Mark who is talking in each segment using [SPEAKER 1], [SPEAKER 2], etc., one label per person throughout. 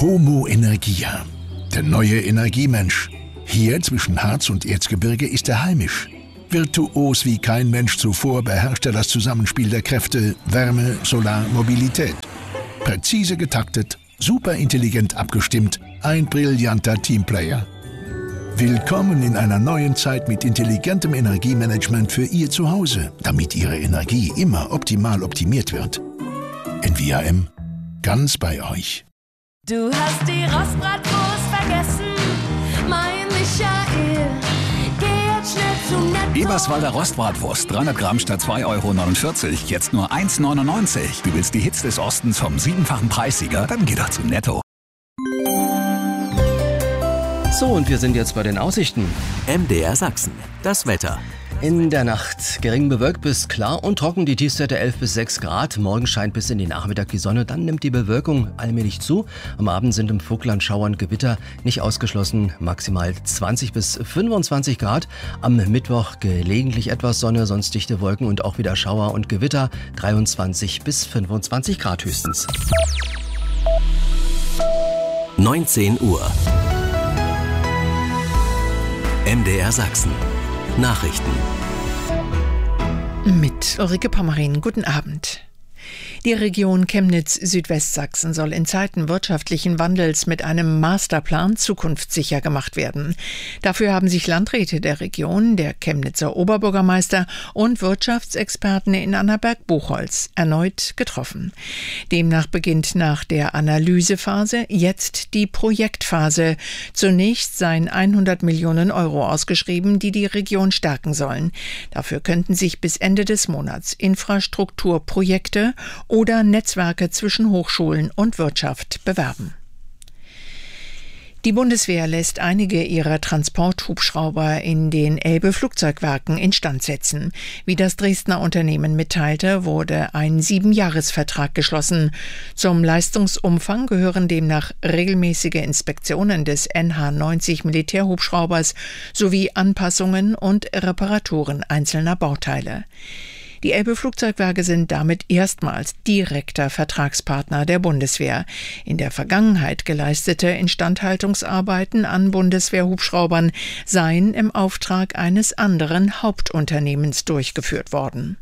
[SPEAKER 1] Homo Energia, der neue Energiemensch. Hier zwischen Harz und Erzgebirge ist er heimisch. Virtuos wie kein Mensch zuvor beherrscht er das Zusammenspiel der Kräfte Wärme, Solar, Mobilität. Präzise getaktet, superintelligent abgestimmt, ein brillanter Teamplayer. Willkommen in einer neuen Zeit mit intelligentem Energiemanagement für Ihr Zuhause, damit Ihre Energie immer optimal optimiert wird. Envia-M, ganz bei euch.
[SPEAKER 2] Du hast die Rostbratwurst vergessen, mein Michael. Geh jetzt schnell zu Netto.
[SPEAKER 3] Eberswalder Rostbratwurst, 300 Gramm statt 2,49 €, jetzt nur 1,99 €. Du willst die Hits des Ostens vom 7-fachen Preissieger? Dann geh doch zu Netto.
[SPEAKER 4] So, und wir sind jetzt bei den Aussichten.
[SPEAKER 5] MDR Sachsen, das Wetter.
[SPEAKER 4] In der Nacht gering bewölkt bis klar und trocken, die Tiefstwerte 11 bis 6 Grad. Morgen scheint bis in den Nachmittag die Sonne, dann nimmt die Bewölkung allmählich zu. Am Abend sind im Vogtland Schauer und Gewitter nicht ausgeschlossen, maximal 20 bis 25 Grad. Am Mittwoch gelegentlich etwas Sonne, sonst dichte Wolken und auch wieder Schauer und Gewitter, 23 bis 25 Grad höchstens.
[SPEAKER 5] 19 Uhr. MDR Sachsen. Nachrichten.
[SPEAKER 6] Mit Ulrike Pommerin. Guten Abend. Die Region Chemnitz-Südwestsachsen soll in Zeiten wirtschaftlichen Wandels mit einem Masterplan zukunftssicher gemacht werden. Dafür haben sich Landräte der Region, der Chemnitzer Oberbürgermeister und Wirtschaftsexperten in Annaberg-Buchholz erneut getroffen. Demnach beginnt nach der Analysephase jetzt die Projektphase. Zunächst seien 100 Millionen € ausgeschrieben, die die Region stärken sollen. Dafür könnten sich bis Ende des Monats Infrastrukturprojekte oder Netzwerke zwischen Hochschulen und Wirtschaft bewerben. Die Bundeswehr lässt einige ihrer Transporthubschrauber in den Elbe-Flugzeugwerken instand setzen. Wie das Dresdner Unternehmen mitteilte, wurde ein 7-Jahres-Vertrag geschlossen. Zum Leistungsumfang gehören demnach regelmäßige Inspektionen des NH-90 Militärhubschraubers sowie Anpassungen und Reparaturen einzelner Bauteile. Die Elbe-Flugzeugwerke sind damit erstmals direkter Vertragspartner der Bundeswehr. In der Vergangenheit geleistete Instandhaltungsarbeiten an Bundeswehrhubschraubern seien im Auftrag eines anderen Hauptunternehmens durchgeführt worden.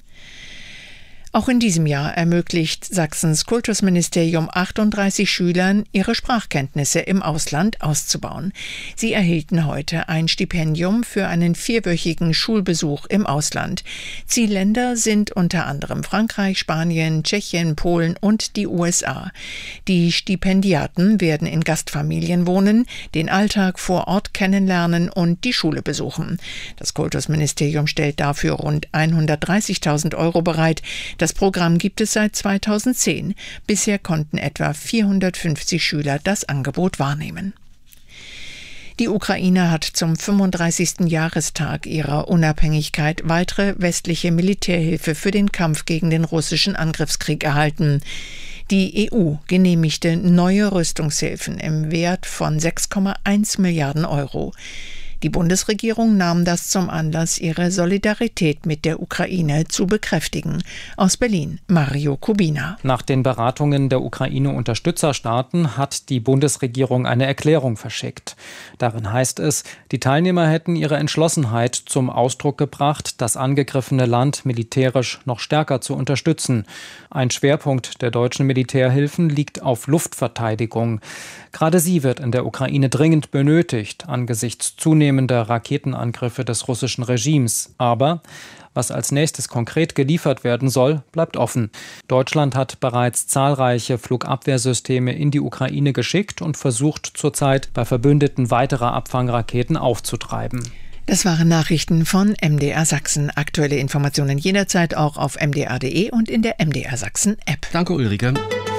[SPEAKER 6] Auch in diesem Jahr ermöglicht Sachsens Kultusministerium 38 Schülern, ihre Sprachkenntnisse im Ausland auszubauen. Sie erhielten heute ein Stipendium für einen 4-wöchigen Schulbesuch im Ausland. Zielländer sind unter anderem Frankreich, Spanien, Tschechien, Polen und die USA. Die Stipendiaten werden in Gastfamilien wohnen, den Alltag vor Ort kennenlernen und die Schule besuchen. Das Kultusministerium stellt dafür rund 130.000 € bereit. Das Programm gibt es seit 2010. Bisher konnten etwa 450 Schüler das Angebot wahrnehmen. Die Ukraine hat zum 35. Jahrestag ihrer Unabhängigkeit weitere westliche Militärhilfe für den Kampf gegen den russischen Angriffskrieg erhalten. Die EU genehmigte neue Rüstungshilfen im Wert von 6,1 Milliarden €. Die Bundesregierung nahm das zum Anlass, ihre Solidarität mit der Ukraine zu bekräftigen. Aus Berlin, Mario Kubina.
[SPEAKER 7] Nach den Beratungen der Ukraine-Unterstützerstaaten hat die Bundesregierung eine Erklärung verschickt. Darin heißt es, die Teilnehmer hätten ihre Entschlossenheit zum Ausdruck gebracht, das angegriffene Land militärisch noch stärker zu unterstützen. Ein Schwerpunkt der deutschen Militärhilfen liegt auf Luftverteidigung. Gerade sie wird in der Ukraine dringend benötigt, angesichts zunehmender Raketenangriffe des russischen Regimes. Aber was als nächstes konkret geliefert werden soll, bleibt offen. Deutschland hat bereits zahlreiche Flugabwehrsysteme in die Ukraine geschickt und versucht zurzeit bei Verbündeten weitere Abfangraketen aufzutreiben.
[SPEAKER 6] Das waren Nachrichten von MDR Sachsen. Aktuelle Informationen jederzeit auch auf mdr.de und in der MDR Sachsen App.
[SPEAKER 4] Danke, Ulrike.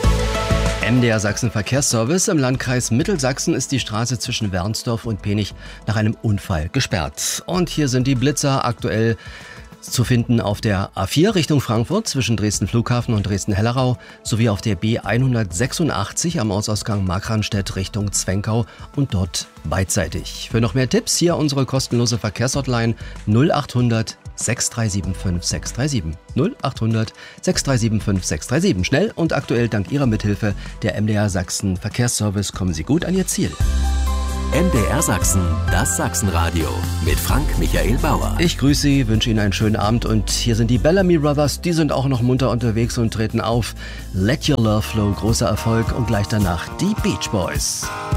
[SPEAKER 4] MDR Sachsen Verkehrsservice. Im Landkreis Mittelsachsen ist die Straße zwischen Wernsdorf und Penich nach einem Unfall gesperrt. Und hier sind die Blitzer aktuell zu finden auf der A4 Richtung Frankfurt zwischen Dresden Flughafen und Dresden-Hellerau sowie auf der B186 am Ortsausgang Markranstädt Richtung Zwenkau und dort beidseitig. Für noch mehr Tipps hier unsere kostenlose Verkehrshotline 0800 637 637. 0800 637 637. Schnell und aktuell dank Ihrer Mithilfe der MDR Sachsen Verkehrsservice kommen Sie gut an Ihr Ziel.
[SPEAKER 5] MDR Sachsen, das Sachsenradio mit Frank Michael Bauer.
[SPEAKER 4] Ich grüße Sie, wünsche Ihnen einen schönen Abend und hier sind die Bellamy Brothers, die sind auch noch munter unterwegs und treten auf. Let Your Love Flow, großer Erfolg und gleich danach die Beach Boys.